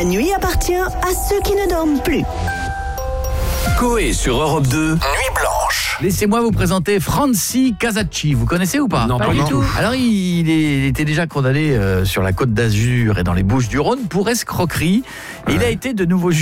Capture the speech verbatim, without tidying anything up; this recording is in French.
La nuit appartient à ceux qui ne dorment plus. Coé sur Europe deux, Nuit Blanche. Laissez-moi vous présenter Franci Casacci. Vous connaissez ou pas? Non, pas, pas du tout. tout. Alors, il, est, il était déjà condamné euh, sur la Côte d'Azur et dans les Bouches-du-Rhône pour escroquerie. Et ouais. Il a été de nouveau